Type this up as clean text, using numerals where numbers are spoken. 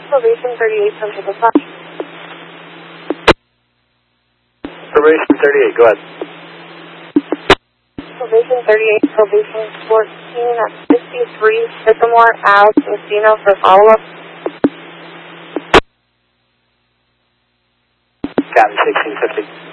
Probation 38 from Triple Flash. Probation 38, go ahead. Probation 38, probation 14 at 53 Sycamore Ave, Encino for follow-up. Copy, 1650.